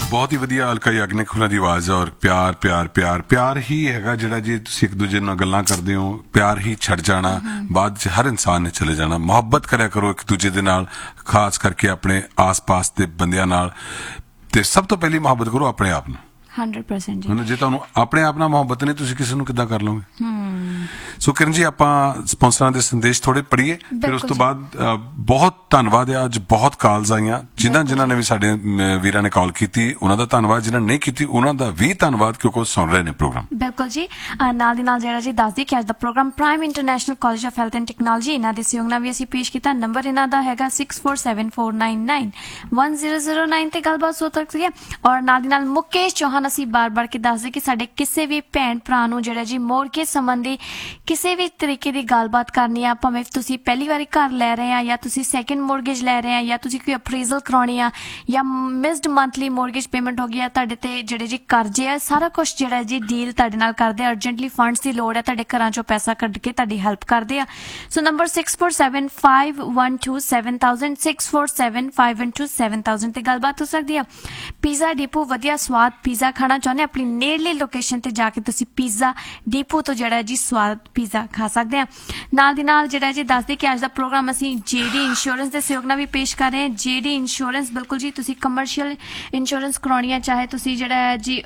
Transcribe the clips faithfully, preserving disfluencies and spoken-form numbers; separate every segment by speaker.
Speaker 1: बहुत ही वधिया अलका याग्निक होना दी आवाज़ और प्यार प्यार प्यार प्यार ही हैगा जिहड़ा जे तुसीं एक दूजे नाल गल्लां करदे हो प्यार ही छड़ जाना बाद च हर इंसान ने चले जाना। मुहब्बत करया करो एक दूजे दे नाल, खास करके अपने आस पास दे बंदियां नाल, ते सब तो पहली मुहब्बत करो अपने आप नाल।
Speaker 2: हंड्रेड परसेंट जी।
Speaker 1: जे तुहानूं अपने आप नाल मुहब्बत नहीं तुसीं किसी नूं किद्दां कर लोगे। सो किरण जी आपां स्पॉन्सरां दे संदेश थोड़े पढ़ीए फिर उस तो बाद बहुत धन्नवाद है। अज बहुत कॉल्स आईयां जिन्हां जिन्हां ने भी साडे वीरां ने कॉल कीती उन्हां दा धन्नवाद, जिन्हां नहीं कीती उन्हां दा भी धन्नवाद क्योंकि सुन रहे ने प्रोग्राम।
Speaker 2: बिल्कुल जी। नाल दी नाल जेहड़ा जी दस दी कि अज दा programme prime international college of health and technology इन्हां दे सहयोग नाल भी असीं पेश कीता। नंबर इन्हां दा हैगा six four seven four nine nine one zero zero nine ते गलबात हो सकदी है। और नाल दी नाल मुकेश चौहान असीं बार बार के दस दे कि साडे किसी भी भैन भरा नूं जेहड़ा जी मोरगेज संबंधी किसी भी तरीके की गलबात करनी है, भावें तुसीं पहली बारी घर लै रहे हैं या तुसीं सैकेंड मोरगेज लै रहे हैं या तुसीं कोई अप्रेजल कराउणी आ या मिस्ड मंथली मोरगेज पेमेंट हो गई है, तुहाडे ते जेहड़े जी कर्जे है सारा कुछ जेहड़ा जी डील तुहाडे नाल करदे, अर्जेंटली फंड्स की लोड़ है, तुहाडे घरां चों पैसा कढ के तुहाडी हैल्प करदे आ। So number six four seven five one two seven thousand six four seven five one two seven thousand ते गलबात हो सकदी है। पीज़ा डिपो वधिया स्वाद पीज़ा खाना चाहुंदे अपनी नेड़ली लोकेशन ते जाके तुसीं पीज़ा डिपो तो जेहड़ा जी स्वाद पीज़ा खा सकते हैं। नाल दी नाल जेहड़ा जी दस दी कि अज दा प्रोग्राम असीं जेडी इंश्योरेंस दे सहयोग नाल भी पेश कर रहे हैं। जेडी इंश्योरेंस बिल्कुल जी तुसीं कमर्शियल इंश्योरेंस कराउणी है, चाहे तुसीं जेहड़ा है जी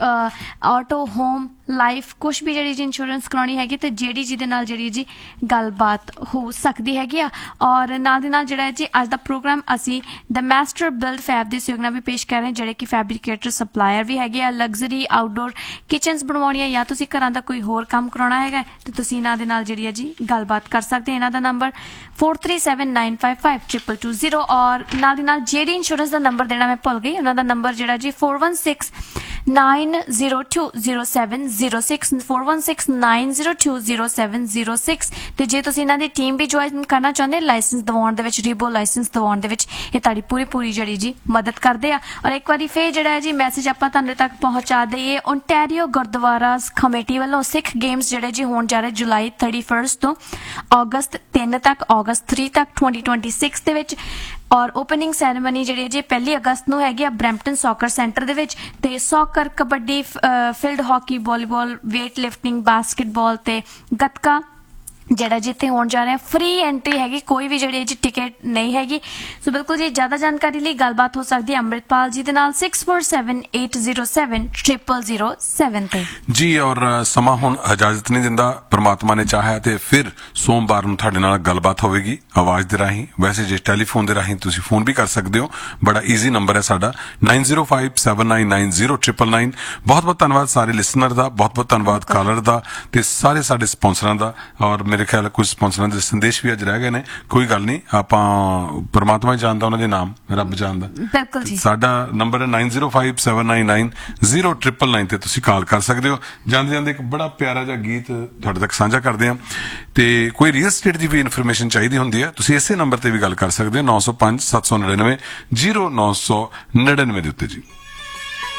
Speaker 2: ऑटो होम लाइफ कुछ भी जेहड़ी जी इंश्योरेंस कराउणी हैगी ते जेडी जी दे नाल जेहड़ी जी गलबात हो सकदी हैगी आ। और नाल दी नाल जेहड़ा है जी अज दा प्रोग्राम असीं द मास्टर बिल्ड फैब दे सहयोग नाल भी पेश कर रहे हैं, जेहड़े कि फैब्रिकेटर सप्लायर भी हैगे आ। लग्जरी आउटडोर किचन्स बनवाउणीਆਂ या तुसीं घरां दा कोई होर काम कराउणा हैगा ते तुसीं इन्हां दे नाल जेहड़ी है जी गलबात कर सकते हैं। इन्हां दा number four three seven nine five five triple two zero और नाल दी नाल जेडी इंश्योरेंस दा नंबर देना मैं भुल गई, उन्हां दा नंबर जेहड़ा जी four one six nine zero to zero seven zero six four one six nine zero to zero seven zero six. ते जे तुसीं इन्हां दी टीम भी ज्वाइन करना चाहुंदे लाइसेंस दिवाउण दे विच रीबो लाइसेंस दिवाउण दे विच ये तुहाडी पूरी पूरी जेहड़ी जी मदद करदे आ। और एक बारी फिर जेहड़ा है जी मैसेज आपां तुहाडे तक पहुंचा दईए। ओंटारियो गुरुद्वारा कमेटी वालों सिख गेम्स जेहड़े जी होण जा रहे जुलाई थर्टी फर्स्ट तो अगस्त तीन तक अगस्त थ्री तक ट्वेंटी ट्वेंटी सिक्स दे विच और ओपनिंग सैरेमनी जी जी पहली अगस्त नूं हैगी आ ब्रैम्पटन सॉकर सेंटर दे विच। ते soccer kabaddi field hockey volleyball weight lifting basketball ते गतका जेड़ा जिते होने जा रहे हैं फ्री एंट्री हैगी, कोई भी जेड़ी जी टिकट नहीं हैगी। सो बिल्कुल जी ज्यादा जानकारी लिए गलबात हो सकती है अमृतपाल जी दे नाल six four seven eight zero seven triple zero seven ते
Speaker 1: जी। और समा हुण इजाजत नहीं दिंदा, परमात्मा ने चाहा ते फिर सोमवार नूं तुहाडे नाल गलबात होवेगी आवाज दे राहीं। वैसे जे टैलीफोन दे राहीं तुसीं फोन भी कर सकदे हो, बड़ा ईजी नंबर है साडा nine zero five seven nine nine zero triple nine. बहुत बहुत धन्नवाद सारे लिसनर दा, बहुत बहुत धन्नवाद कॉलर दा ते सारे साडे स्पॉन्सरां दा। और मेरे ख्याल कुछ स्पॉन्सरां दे संदेश भी अज रह गए ने, कोई गल नहीं, आपां परमात्मा ही जानदा उन्हां दे नाम, रब जानदा।
Speaker 2: बिल्कुल जी।
Speaker 1: साडा नंबर है nine zero five seven nine nine zero triple nine ते तुसीं कॉल कर सकदे हो। जांदे जांदे एक बड़ा प्यारा जिहा गीत तुहाडे तक साझा करदे हां ते कोई रियल एस्टेट दी भी इन्फॉर्मेशन चाहिदी हुंदी है तुसीं इसे नंबर ते भी गल कर सकदे हो नौ सौ पांच सत्त सौ नड़िनवे जीरो नौ सौ नड़िनवे दे उत्ते जी।